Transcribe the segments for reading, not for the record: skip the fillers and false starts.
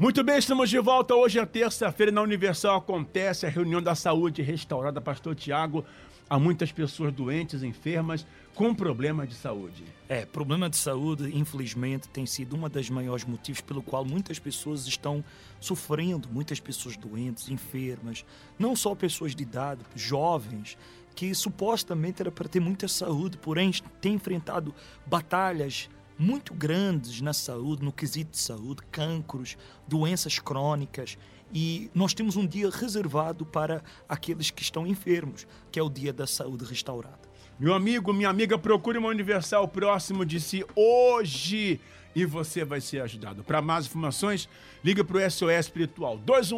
Muito bem, estamos de volta. Hoje é terça-feira, na Universal acontece a reunião da saúde restaurada. Pastor Tiago, há muitas pessoas doentes, enfermas, com problema de saúde. Problema de saúde, infelizmente, tem sido uma das maiores motivos pelo qual muitas pessoas estão sofrendo, muitas pessoas doentes, enfermas, não só pessoas de idade, jovens, que supostamente era para ter muita saúde, porém têm enfrentado batalhas muito grandes na saúde, no quesito de saúde, cancros, doenças crônicas, e nós temos um dia reservado para aqueles que estão enfermos, que é o dia da saúde restaurada. Meu amigo, minha amiga, procure uma Universal próximo de si hoje e você vai ser ajudado. Para mais informações, liga para o SOS Espiritual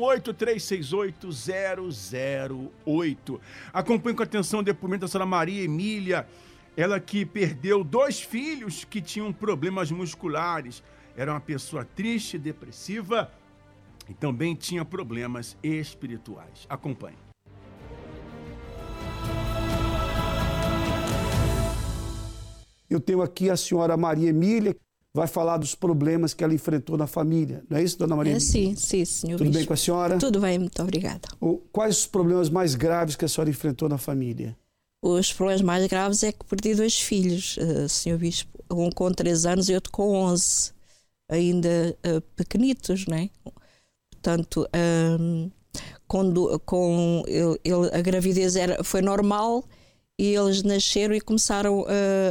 218-368-008. Acompanhe com atenção o depoimento da senhora Maria Emília. Ela que perdeu 2 filhos que tinham problemas musculares. Era uma pessoa triste, depressiva e também tinha problemas espirituais. Acompanhe. Eu tenho aqui a senhora Maria Emília, vai falar dos problemas que ela enfrentou na família. Não é isso, dona Maria Emília? Sim, senhor Tudo bispo. bem com a senhora? Tudo bem, muito obrigada. Quais os problemas mais graves que a senhora enfrentou na família? Os problemas mais graves é que perdi 2 filhos, senhor bispo. Um com 3 anos e outro com 11. Ainda pequenitos, não é? Portanto, a gravidez foi normal e eles nasceram e começaram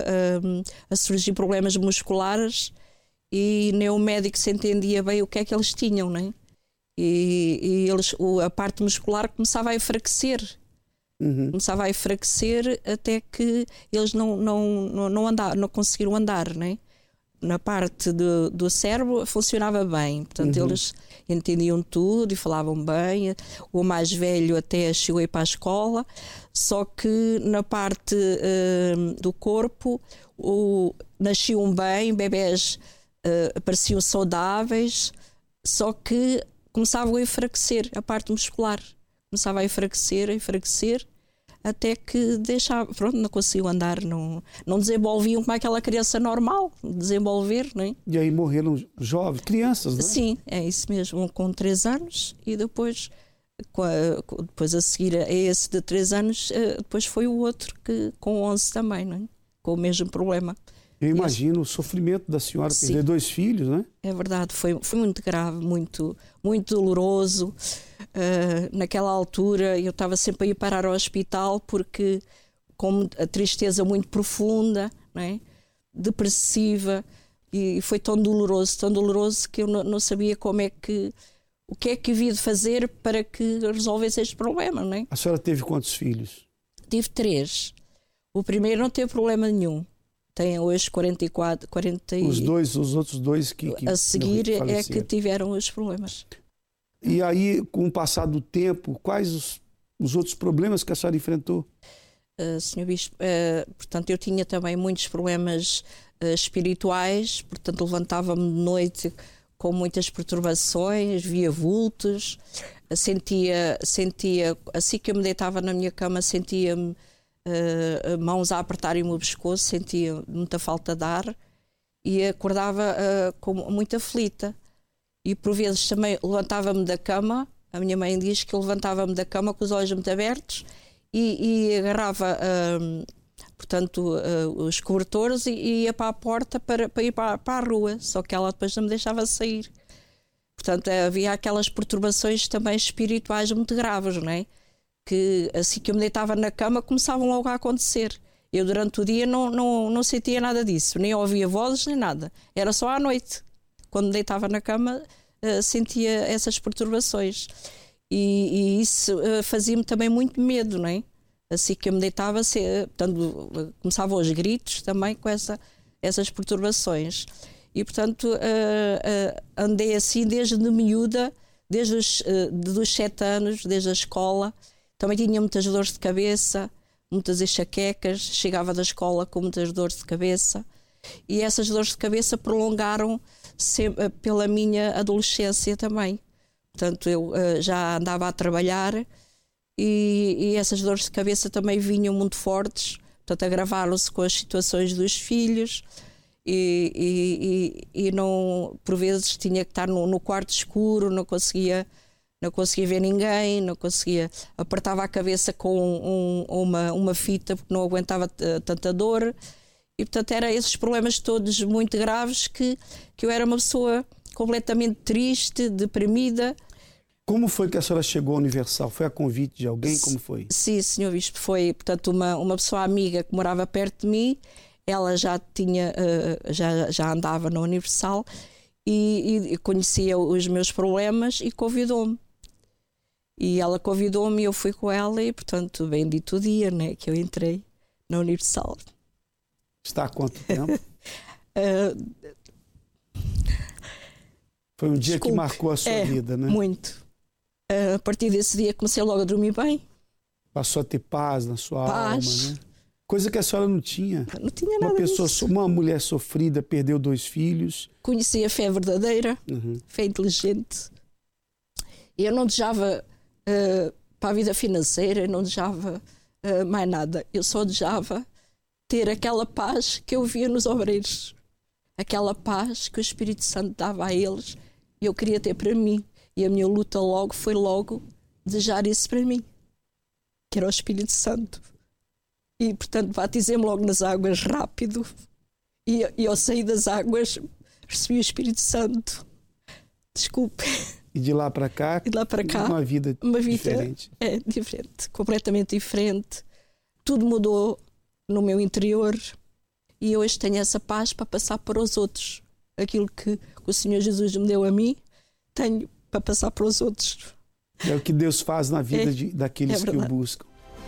a surgir problemas musculares e nem o médico se entendia bem o que é que eles tinham, não é? E a parte muscular começava a enfraquecer. Começava a enfraquecer até que eles não conseguiram andar, né? Na parte do cérebro funcionava bem, portanto eles entendiam tudo e falavam bem. O mais velho até chegou a ir para a escola, só que na parte do corpo nasciam bem, bebés pareciam saudáveis, só que começavam a enfraquecer a parte muscular. Começava a enfraquecer, até que não conseguiam andar, não desenvolviam como aquela criança normal, desenvolver, não é? E aí morreram jovens, crianças, não é? Sim, é isso mesmo, um com 3 anos e depois a seguir a esse de 3 anos, depois foi o outro que com 11 também, não é? Com o mesmo problema. Eu imagino o sofrimento da senhora perder 2 filhos, não é? É verdade, foi muito grave, muito, muito doloroso. Naquela altura eu estava sempre a ir parar ao hospital porque com a tristeza muito profunda, não é? Depressiva, e foi tão doloroso que eu não sabia o que é que havia de fazer para que resolvesse este problema, não é? A senhora teve quantos filhos? Tive 3. O primeiro não teve problema nenhum. Tem hoje 44, 40 e... Os outros dois que a seguir é que tiveram os problemas. E aí, com o passar do tempo, quais os outros problemas que a senhora enfrentou? Senhor Bispo, portanto, eu tinha também muitos problemas espirituais, portanto, levantava-me de noite com muitas perturbações, via vultos, sentia, assim que eu me deitava na minha cama, sentia-me mãos a apertarem o meu pescoço, sentia muita falta de ar e acordava muito aflita. E por vezes também levantava-me da cama, a minha mãe diz que eu levantava-me da cama com os olhos muito abertos e agarrava os cobertores e ia para a porta para ir para a rua, só que ela depois não me deixava sair. Portanto, havia aquelas perturbações também espirituais muito graves, não é? Que assim que eu me deitava na cama começavam logo a acontecer. Eu durante o dia não sentia nada disso, nem ouvia vozes nem nada, era só à noite. Quando me deitava na cama sentia essas perturbações e isso fazia-me também muito medo, não é? Assim que eu me deitava, portanto, começavam os gritos também com essas perturbações. E portanto andei assim desde miúda, desde os 7 anos, desde a escola. Também tinha muitas dores de cabeça, muitas enxaquecas, chegava da escola com muitas dores de cabeça e essas dores de cabeça prolongaram sempre pela minha adolescência também. Portanto, eu já andava a trabalhar e essas dores de cabeça também vinham muito fortes, portanto, agravaram-se com as situações dos filhos e não, por vezes tinha que estar no quarto escuro, não conseguia ver ninguém, não conseguia, apertava a cabeça com uma fita porque não aguentava tanta dor, e portanto eram esses problemas todos muito graves que eu era uma pessoa completamente triste, deprimida. Como foi que a senhora chegou ao Universal? Foi a convite de alguém? Como foi? Sim, senhor Bispo, foi portanto uma pessoa amiga que morava perto de mim. Ela já andava na Universal e conhecia os meus problemas e convidou-me. E ela convidou-me e eu fui com ela e, portanto, bendito o dia, né, que eu entrei na Universal. Está há quanto tempo? Foi um dia que marcou a sua vida, né? Muito. A partir desse dia comecei logo a dormir bem. Passou a ter paz na sua alma, né? Coisa que a senhora não tinha. Não tinha nada disso. Uma mulher sofrida, perdeu 2 filhos. Conheci a fé verdadeira, fé inteligente. E eu não desejava para a vida financeira, eu não desejava mais nada. Eu só desejava ter aquela paz que eu via nos obreiros. Aquela paz que o Espírito Santo dava a eles e eu queria ter para mim. E a minha luta foi desejar isso para mim, que era o Espírito Santo. E, portanto, batizei-me logo nas águas rápido. E ao sair das águas, recebi o Espírito Santo. Desculpe. E de lá para cá, uma vida diferente. É, diferente, completamente diferente. Tudo mudou no meu interior. E hoje tenho essa paz para passar para os outros. Aquilo que o Senhor Jesus me deu a mim, tenho para passar para os outros. É o que Deus faz na vida daqueles que o buscam.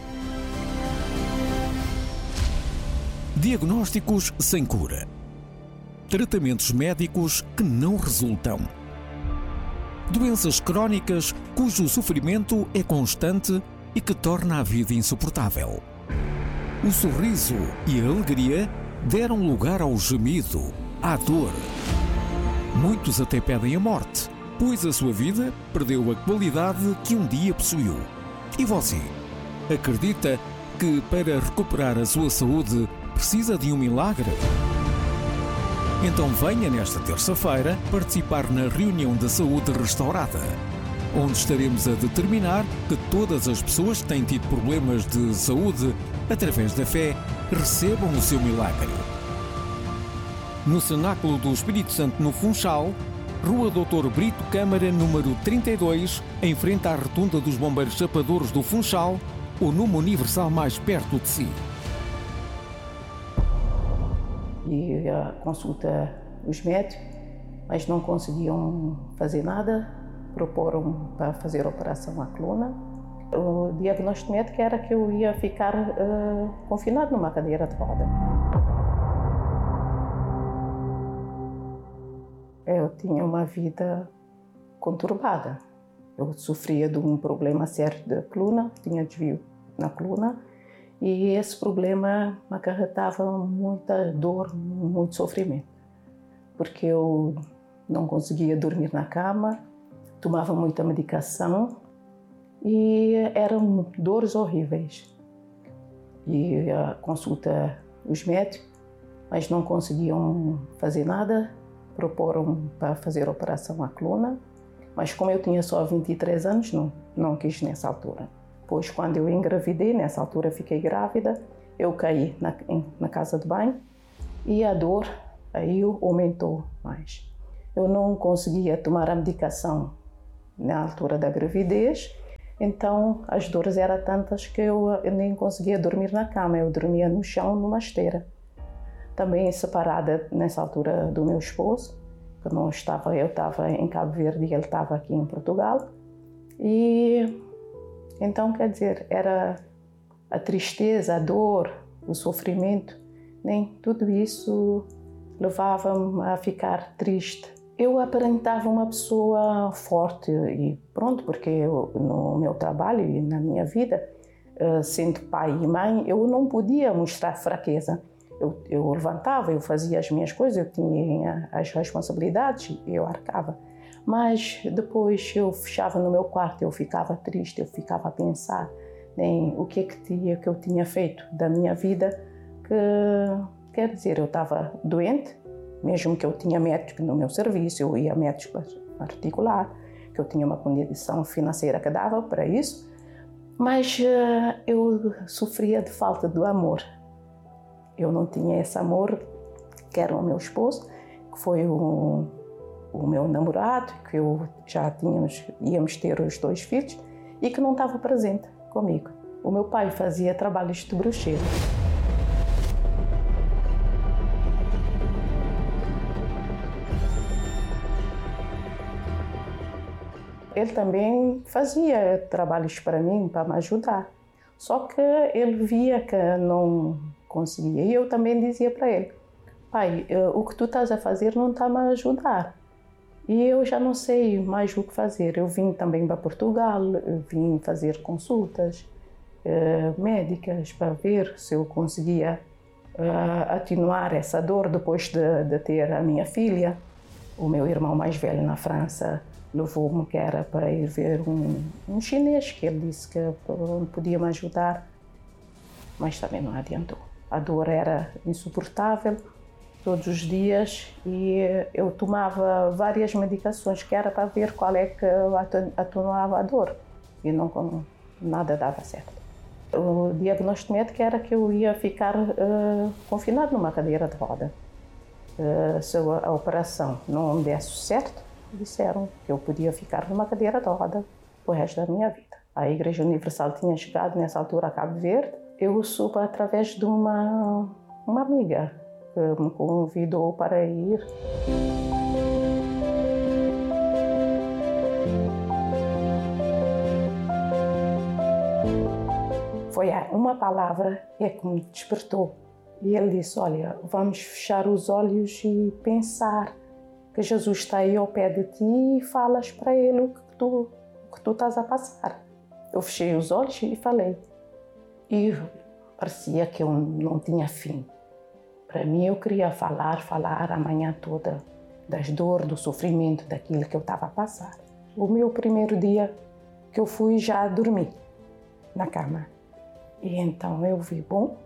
Diagnósticos sem cura. Tratamentos médicos que não resultam. Doenças crónicas cujo sofrimento é constante e que torna a vida insuportável. O sorriso e a alegria deram lugar ao gemido, à dor. Muitos até pedem a morte, pois a sua vida perdeu a qualidade que um dia possuiu. E você? Acredita que para recuperar a sua saúde precisa de um milagre? Então venha nesta terça-feira participar na reunião da saúde restaurada, onde estaremos a determinar que todas as pessoas que têm tido problemas de saúde, através da fé, recebam o seu milagre. No Cenáculo do Espírito Santo no Funchal, Rua Dr. Brito Câmara, número 32, em frente à Rotunda dos Bombeiros Chapadores do Funchal, ou numa Universal mais perto de si. E consulta os médicos, mas não conseguiam fazer nada, proporam para fazer a operação à coluna. O diagnóstico médico era que eu ia ficar confinado numa cadeira de roda. Eu tinha uma vida conturbada. Eu sofria de um problema sério da coluna, tinha desvio na coluna, e esse problema me acarretava muita dor, muito sofrimento, porque eu não conseguia dormir na cama, tomava muita medicação e eram dores horríveis. E a consulta os médicos, mas não conseguiam fazer nada, proporam para fazer a operação à coluna, mas como eu tinha só 23 anos, não quis nessa altura. Pois quando eu engravidei, nessa altura fiquei grávida, eu caí na casa de banho e a dor aí aumentou mais. Eu não conseguia tomar a medicação na altura da gravidez, então as dores eram tantas que eu nem conseguia dormir na cama, eu dormia no chão, numa esteira. Também separada nessa altura do meu esposo, que eu estava em Cabo Verde e ele estava aqui em Portugal. E então, quer dizer, era a tristeza, a dor, o sofrimento, nem tudo isso levava-me a ficar triste. Eu aparentava uma pessoa forte e pronto, porque no meu trabalho e na minha vida, sendo pai e mãe, eu não podia mostrar fraqueza. Eu levantava, eu fazia as minhas coisas, eu tinha as responsabilidades, eu arcava. Mas depois eu fechava no meu quarto, eu ficava triste, eu ficava a pensar em o que eu tinha feito da minha vida, que quer dizer, eu estava doente, mesmo que eu tinha médico no meu serviço, eu ia a médico particular, que eu tinha uma condição financeira que dava para isso, mas eu sofria de falta do amor. Eu não tinha esse amor que era o meu esposo, que foi o meu namorado, que eu já íamos ter os 2 filhos, e que não estava presente comigo. O meu pai fazia trabalhos de bruxeiro. Ele também fazia trabalhos para mim, para me ajudar. Só que ele via que não conseguia. E eu também dizia para ele: pai, o que tu estás a fazer não está a me ajudar. E eu já não sei mais o que fazer. Eu vim também para Portugal, vim fazer consultas médicas para ver se eu conseguia atenuar essa dor depois de ter a minha filha. O meu irmão mais velho na França levou-me, que era para ir ver um chinês, que ele disse que podia me ajudar, mas também não adiantou. A dor era insuportável todos os dias e eu tomava várias medicações que era para ver qual é que atenuava a dor e nada dava certo. O diagnóstico médico era que eu ia ficar confinado numa cadeira de roda. Se a operação não me desse certo, disseram que eu podia ficar numa cadeira de roda o resto da minha vida. A Igreja Universal tinha chegado nessa altura a Cabo Verde. Eu soube através de uma amiga que me convidou para ir. Foi uma palavra que me despertou. E ele disse: olha, vamos fechar os olhos e pensar que Jesus está aí ao pé de ti e falas para ele o que tu estás a passar. Eu fechei os olhos e falei. E parecia que eu não tinha fim. Para mim, eu queria falar a manhã toda das dores, do sofrimento, daquilo que eu estava a passar. O meu primeiro dia que eu fui, já dormi na cama. E então eu vi, bom,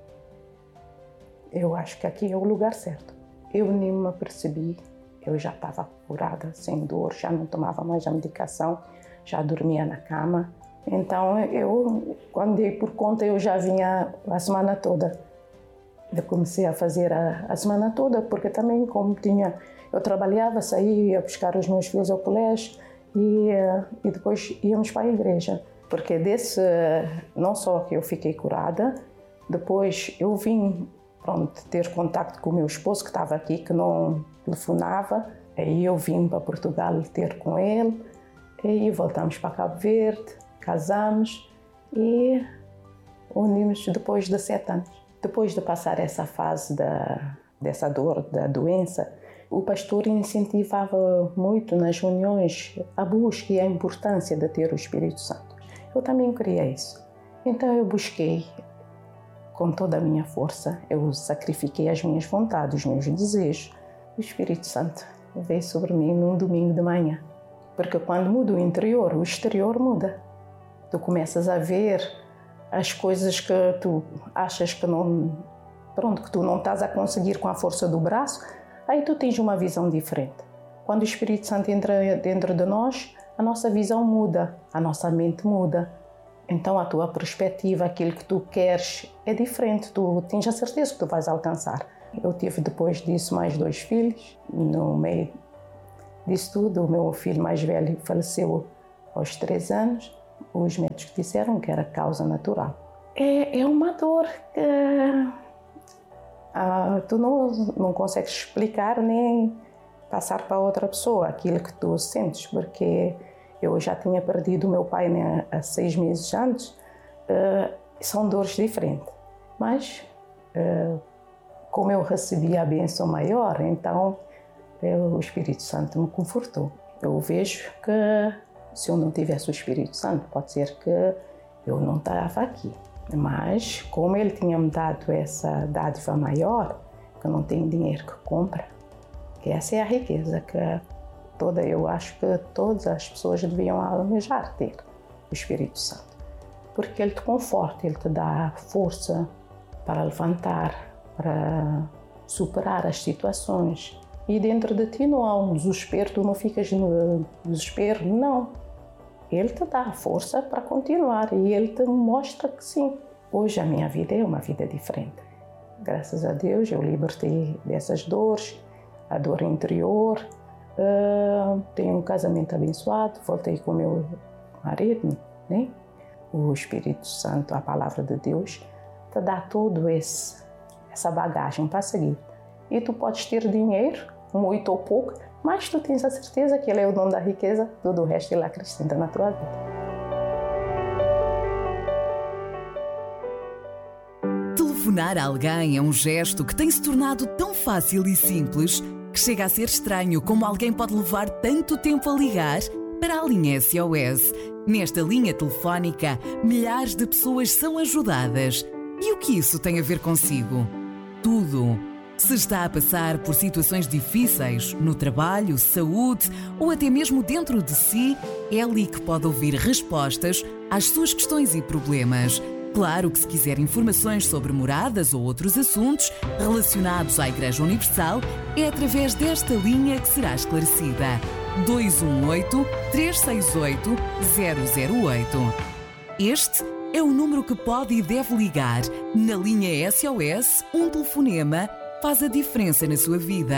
eu acho que aqui é o lugar certo. Eu nem me apercebi. Eu já estava curada, sem dor, já não tomava mais a medicação, já dormia na cama. Então, quando dei por conta, eu já vinha a semana toda. Eu comecei a fazer a semana toda, porque também, eu trabalhava, saía, ia buscar os meus filhos ao colégio e depois íamos para a igreja. Porque não só que eu fiquei curada, depois eu vim ter contacto com o meu esposo, que estava aqui, que não telefonava. Aí eu vim para Portugal ter com ele, e voltamos para Cabo Verde, casamos e unimos depois de 7 anos. Depois de passar essa fase dessa dor, da doença, o pastor incentivava muito nas reuniões a busca e a importância de ter o Espírito Santo. Eu também queria isso. Então eu busquei com toda a minha força, eu sacrifiquei as minhas vontades, os meus desejos. O Espírito Santo veio sobre mim num domingo de manhã. Porque quando muda o interior, o exterior muda. Tu começas a ver as coisas que tu achas que que tu não estás a conseguir com a força do braço, aí tu tens uma visão diferente. Quando o Espírito Santo entra dentro de nós, a nossa visão muda, a nossa mente muda. Então a tua perspectiva, aquilo que tu queres é diferente, tu tens a certeza que tu vais alcançar. Eu tive depois disso mais 2 filhos. No meio disso tudo, o meu filho mais velho faleceu aos 3 anos. Os médicos disseram que era causa natural. É uma dor que tu não consegues explicar nem passar para outra pessoa aquilo que tu sentes, porque eu já tinha perdido o meu pai, né, há 6 meses antes. São dores diferentes, mas como eu recebi a bênção maior, então o Espírito Santo me confortou. Eu vejo que se eu não tivesse o Espírito Santo, pode ser que eu não estava aqui. Mas como ele tinha me dado essa dádiva maior, que eu não tenho dinheiro que compra, que essa é a riqueza que eu acho que todas as pessoas deviam almejar ter, o Espírito Santo. Porque ele te conforta, ele te dá força para levantar, para superar as situações. e dentro de ti não há um desespero, tu não ficas no desespero, não. Ele te dá a força para continuar e ele te mostra que sim. Hoje a minha vida é uma vida diferente. Graças a Deus eu libertei dessas dores, a dor interior, tenho um casamento abençoado, voltei com meu marido, né? O Espírito Santo, a palavra de Deus, te dá todo essa bagagem para seguir. E tu podes ter dinheiro, muito ou pouco, mas tu tens a certeza que Ele é o dono da riqueza, tudo o resto Ele acrescenta na tua vida. Telefonar a alguém é um gesto que tem se tornado tão fácil e simples que chega a ser estranho como alguém pode levar tanto tempo a ligar para a linha SOS. Nesta linha telefónica, milhares de pessoas são ajudadas. E o que isso tem a ver consigo? Tudo. Se está a passar por situações difíceis, no trabalho, saúde ou até mesmo dentro de si, é ali que pode ouvir respostas às suas questões e problemas. Claro que se quiser informações sobre moradas ou outros assuntos relacionados à Igreja Universal, é através desta linha que será esclarecida. 218-368-008. Este é o número que pode e deve ligar. Na linha SOS, um telefonema faz a diferença na sua vida.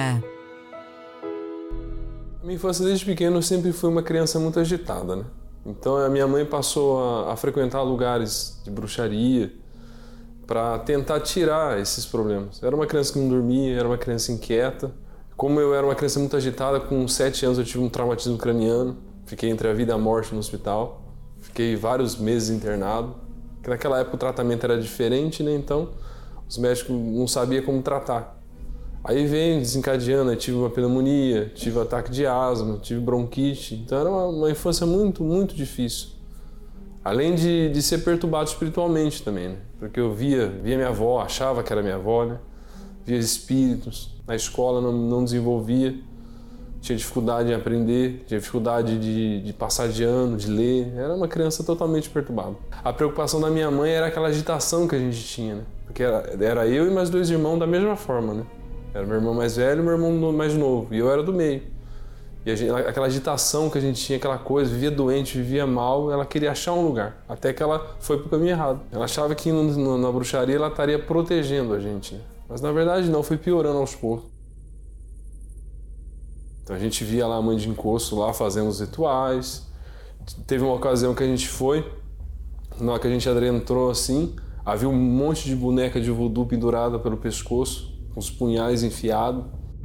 A minha infância, desde pequeno, eu sempre fui uma criança muito agitada, né? Então a minha mãe passou a frequentar lugares de bruxaria para tentar tirar esses problemas. Eu era uma criança que não dormia, era uma criança inquieta. Como eu era uma criança muito agitada, com 7 anos eu tive um traumatismo craniano. Fiquei entre a vida e a morte no hospital. Fiquei vários meses internado. Porque naquela época o tratamento era diferente, né? Então os médicos não sabiam como tratar. Aí vem desencadeando, eu tive uma pneumonia, tive um ataque de asma, tive bronquite. Então era uma infância muito, muito difícil. Além de ser perturbado espiritualmente também, né? Porque eu via minha avó, achava que era minha avó, né? Via espíritos. Na escola não desenvolvia, tinha dificuldade em aprender, tinha dificuldade de passar de ano, de ler. Era uma criança totalmente perturbada. A preocupação da minha mãe era aquela agitação que a gente tinha, né? Porque era eu e mais 2 irmãos da mesma forma, né? Era meu irmão mais velho e meu irmão mais novo, e eu era do meio. E aquela agitação que a gente tinha, aquela coisa, vivia doente, vivia mal, ela queria achar um lugar, até que ela foi pro caminho errado. Ela achava que na bruxaria ela estaria protegendo a gente, né? Mas na verdade não, foi piorando aos poucos. Então a gente via lá a mãe de encosto lá fazendo os rituais. Teve uma ocasião que a gente foi, na hora que a gente entrou assim, havia um monte de boneca de voodoo pendurada pelo pescoço, com os punhais enfiados.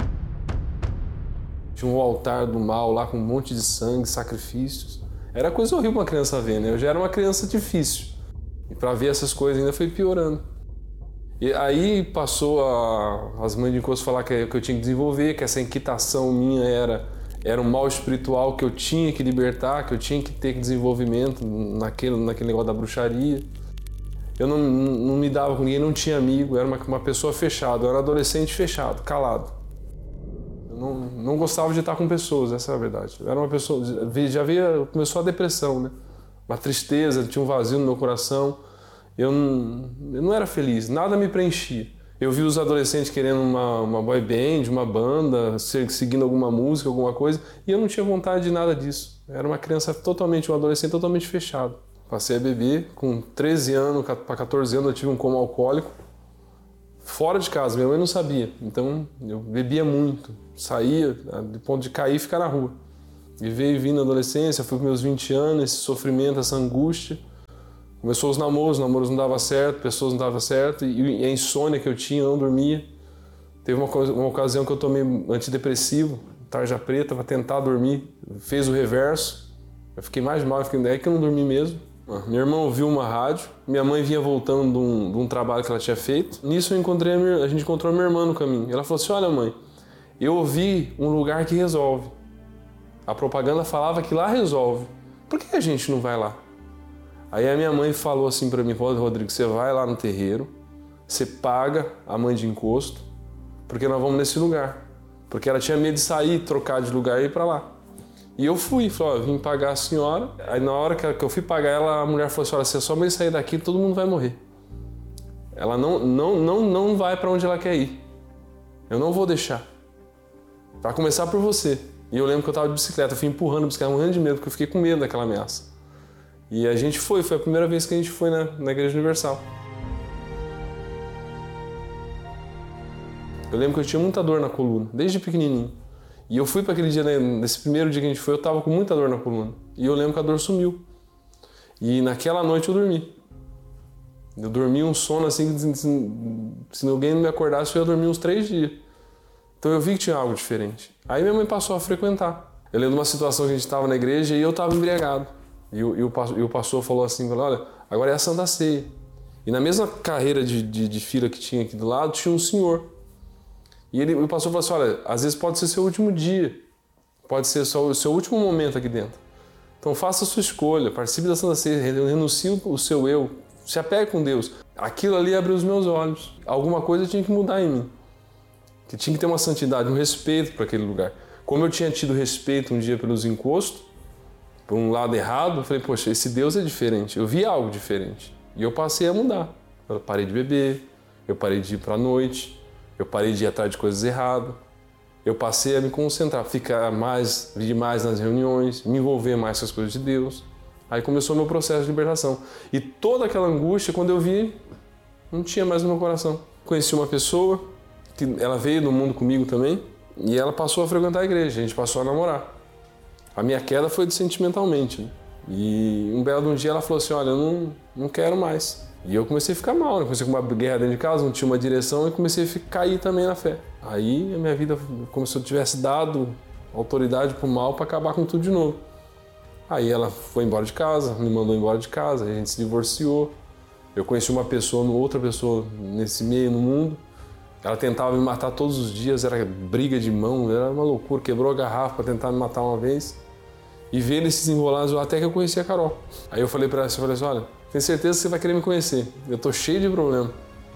Tinha um altar do mal lá com um monte de sangue, sacrifícios. Era coisa horrível uma criança ver, né? Eu já era uma criança difícil. E para ver essas coisas ainda foi piorando. E aí passou as mães de encosto falar que eu tinha que desenvolver, que essa inquietação minha era um mal espiritual que eu tinha que libertar, que eu tinha que ter desenvolvimento naquele negócio da bruxaria. Eu não me dava com ninguém, não tinha amigo, era uma pessoa fechada, eu era adolescente fechado, calado. Eu não gostava de estar com pessoas, essa é a verdade. Eu era uma pessoa, começou a depressão, né? Uma tristeza, tinha um vazio no meu coração. Eu não era feliz, nada me preenchia. Eu vi os adolescentes querendo uma boy band, uma banda, seguindo alguma música, alguma coisa, e eu não tinha vontade de nada disso. Eu era uma criança um adolescente totalmente fechado. Passei a beber, com 13 anos para 14 anos eu tive um coma alcoólico, fora de casa, minha mãe não sabia, então eu bebia muito, saía do ponto de cair e ficar na rua. E veio vindo na adolescência, fui com meus 20 anos, esse sofrimento, essa angústia. Começou os namoros não davam certo, pessoas não davam certo, e a insônia que eu tinha, eu não dormia. Teve uma ocasião que eu tomei antidepressivo, tarja preta, para tentar dormir, fez o reverso, eu fiquei mais mal, é que eu não dormi mesmo. Minha irmã ouviu uma rádio, minha mãe vinha voltando de um trabalho que ela tinha feito. Nisso a gente encontrou a minha irmã no caminho. Ela falou assim, olha mãe, eu ouvi um lugar que resolve. A propaganda falava que lá resolve. Por que a gente não vai lá? Aí a minha mãe falou assim para mim, Rodrigo, você vai lá no terreiro, você paga a mãe de encosto, porque nós vamos nesse lugar. Porque ela tinha medo de sair, trocar de lugar e ir para lá. E eu fui, falei, vim pagar a senhora. Aí na hora que eu fui pagar ela, a mulher falou assim, olha, se a sua mãe sair daqui, todo mundo vai morrer. Ela não vai para onde ela quer ir. Eu não vou deixar. Para começar por você. E eu lembro que eu estava de bicicleta, eu fui empurrando a bicicleta, morrendo de medo, porque eu fiquei com medo daquela ameaça. E a gente foi a primeira vez que a gente foi na Igreja Universal. Eu lembro que eu tinha muita dor na coluna, desde pequenininho. E eu fui para aquele dia, nesse primeiro dia que a gente foi, eu estava com muita dor na coluna. E eu lembro que a dor sumiu. E naquela noite eu dormi. Eu dormi um sono assim, se alguém não me acordasse, eu ia dormir uns 3 dias. Então eu vi que tinha algo diferente. Aí minha mãe passou a frequentar. Eu lembro de uma situação que a gente estava na igreja e eu estava embriagado. E o pastor falou assim, olha, agora é a Santa Ceia. E na mesma carreira de fila que tinha aqui do lado, tinha um senhor. E o pastor falou assim, olha, às vezes pode ser seu último dia, pode ser só o seu último momento aqui dentro. Então faça a sua escolha, participe da Santa Ceia, renuncie o seu eu, se apegue com Deus. Aquilo ali abriu os meus olhos. Alguma coisa tinha que mudar em mim. Que tinha que ter uma santidade, um respeito para aquele lugar. Como eu tinha tido respeito um dia pelos encostos, por um lado errado, eu falei, poxa, esse Deus é diferente. Eu vi algo diferente. E eu passei a mudar. Eu parei de beber, eu parei de ir para a noite, eu parei de ir atrás de coisas erradas. Eu passei a me concentrar, ficar vir mais nas reuniões, me envolver mais com as coisas de Deus. Aí começou o meu processo de libertação. E toda aquela angústia, quando eu vi, não tinha mais no meu coração. Conheci uma pessoa, que ela veio no mundo comigo também, e ela passou a frequentar a igreja, a gente passou a namorar. A minha queda foi sentimentalmente, né? E um belo dia ela falou assim, olha, eu não quero mais. E eu comecei a ficar mal, né? Comecei com uma guerra dentro de casa, não tinha uma direção, e comecei a cair também na fé. Aí a minha vida, como se eu tivesse dado autoridade pro mal para acabar com tudo de novo. Aí ela foi embora de casa, me mandou embora de casa, a gente se divorciou. Eu conheci uma pessoa, outra pessoa nesse meio, no mundo. Ela tentava me matar todos os dias, era briga de mão, era uma loucura. Quebrou a garrafa para tentar me matar uma vez. E vendo esses enrolados, até que eu conheci a Carol. Aí eu falei para ela, olha, tenho certeza que você vai querer me conhecer. Eu tô cheio de problema.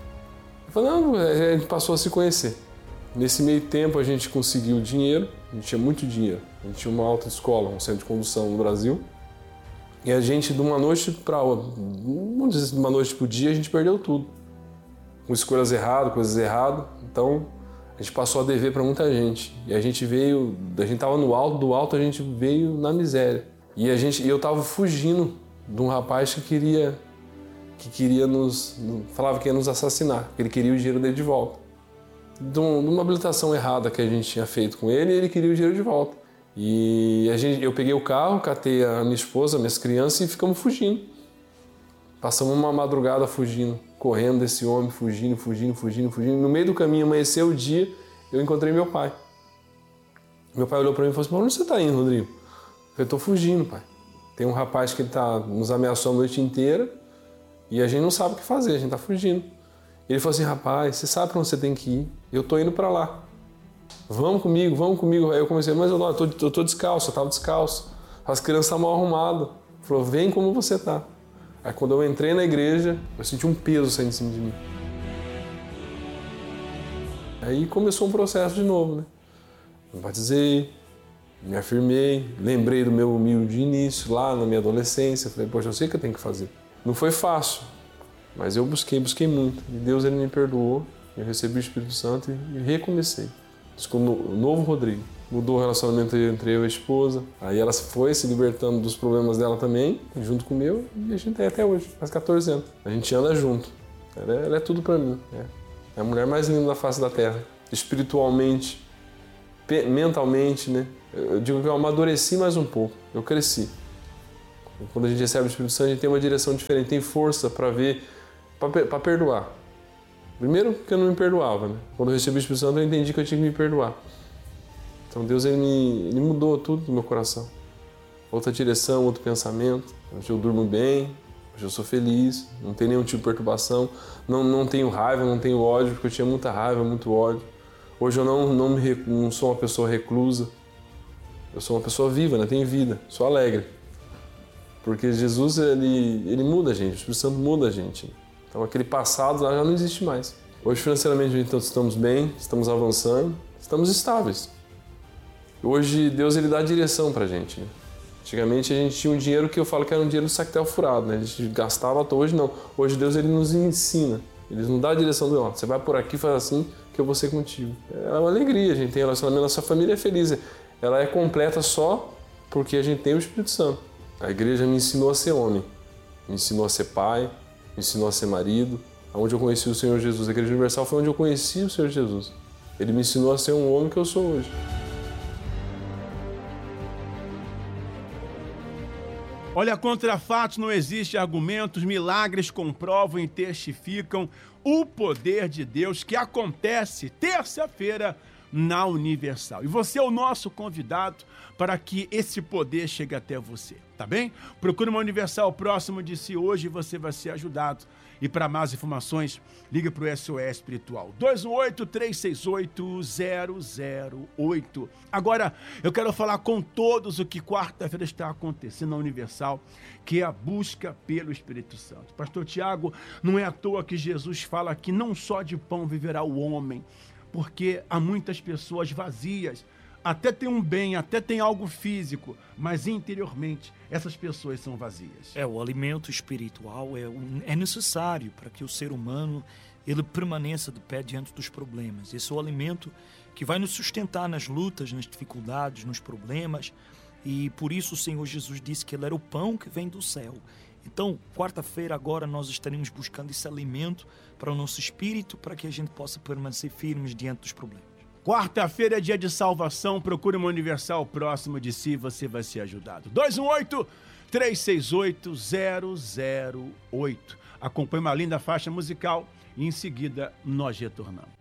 Eu falei, não, a gente passou a se conhecer. Nesse meio tempo a gente conseguiu dinheiro, a gente tinha muito dinheiro. A gente tinha uma autoescola, um centro de condução no Brasil. E a gente, de uma noite para outra, vamos dizer, de uma noite para o dia, a gente perdeu tudo. Com escolhas erradas, coisas erradas. Então, a gente passou a dever para muita gente. E a gente estava no alto, do alto a gente veio na miséria. E eu estava fugindo de um rapaz que queria falava que ia nos assassinar, que ele queria o dinheiro dele de volta. De uma habilitação errada que a gente tinha feito com ele, e ele queria o dinheiro de volta. E eu peguei o carro, catei a minha esposa, minhas crianças e ficamos fugindo. Passamos uma madrugada fugindo, correndo desse homem, fugindo. No meio do caminho, amanheceu o dia, eu encontrei meu pai. Meu pai olhou para mim e falou assim, onde você está indo, Rodrigo? Eu falei, estou fugindo, pai. Tem um rapaz que nos ameaçou a noite inteira e a gente não sabe o que fazer, a gente está fugindo. Ele falou assim, rapaz, você sabe para onde você tem que ir? Eu estou indo para lá. Vamos comigo. Aí eu comecei, mas eu estou descalço, eu estava descalço. As crianças estavam mal arrumadas. Ele falou, vem como você está. Aí quando eu entrei na igreja, eu senti um peso saindo de cima de mim. Aí começou um processo de novo, né? Me batizei, me afirmei, lembrei do meu humilde início lá na minha adolescência. Falei, poxa, eu sei o que eu tenho que fazer. Não foi fácil, mas eu busquei muito. E Deus, ele me perdoou, eu recebi o Espírito Santo e recomecei. Isso com o novo Rodrigo. Mudou o relacionamento entre eu e a esposa. Aí ela foi se libertando dos problemas dela também, junto com o meu, e a gente tem até hoje, faz 14 anos. A gente anda junto. Ela é tudo pra mim. É a mulher mais linda da face da terra. Espiritualmente, mentalmente, né? Eu digo que eu amadureci mais um pouco, eu cresci. Quando a gente recebe o Espírito Santo, a gente tem uma direção diferente, tem força para ver, para perdoar. Primeiro porque eu não me perdoava, né? Quando eu recebi o Espírito Santo, eu entendi que eu tinha que me perdoar. Então Deus, ele mudou tudo no meu coração. Outra direção, outro pensamento. Hoje eu durmo bem, hoje eu sou feliz, não tenho nenhum tipo de perturbação, não tenho raiva, não tenho ódio, porque eu tinha muita raiva, muito ódio. Hoje eu não sou uma pessoa reclusa, eu sou uma pessoa viva, né? Tenho vida, sou alegre. Porque Jesus, ele muda a gente, o Espírito Santo muda a gente. Então aquele passado lá já não existe mais. Hoje financeiramente então, estamos bem, estamos avançando, estamos estáveis. Hoje Deus, ele dá direção pra gente. Né? Antigamente a gente tinha um dinheiro que eu falo que era um dinheiro do sactel furado, né? A gente gastava à toa, hoje não. Hoje Deus, ele nos ensina. Eles não dão a direção do, você vai por aqui, faz assim, que eu vou ser contigo. É uma alegria, a gente tem relacionamento, nossa família é feliz. Ela é completa só porque a gente tem o Espírito Santo. A igreja me ensinou a ser homem, me ensinou a ser pai, me ensinou a ser marido. Onde eu conheci o Senhor Jesus, a Igreja Universal foi onde eu conheci o Senhor Jesus. Ele me ensinou a ser um homem que eu sou hoje. Olha, contra fatos não existe argumentos, milagres comprovam e testificam o poder de Deus que acontece terça-feira na Universal. E você é o nosso convidado para que esse poder chegue até você, tá bem? Procure uma Universal próximo de si hoje e você vai ser ajudado. E para mais informações, ligue para o SOS Espiritual, 218-368-008. Agora, eu quero falar com todos o que quarta-feira está acontecendo na Universal, que é a busca pelo Espírito Santo. Pastor Tiago, não é à toa que Jesus fala que não só de pão viverá o homem, porque há muitas pessoas vazias, até tem um bem, até tem algo físico, mas interiormente essas pessoas são vazias. O alimento espiritual é necessário para que o ser humano ele permaneça de pé diante dos problemas. Esse é o alimento que vai nos sustentar nas lutas, nas dificuldades, nos problemas. E por isso o Senhor Jesus disse que Ele era o pão que vem do céu. Então, quarta-feira agora nós estaremos buscando esse alimento para o nosso espírito, para que a gente possa permanecer firmes diante dos problemas. Quarta-feira é dia de salvação, procure uma Universal próximo de si, você vai ser ajudado. 218-368-008. Acompanhe uma linda faixa musical e em seguida nós retornamos.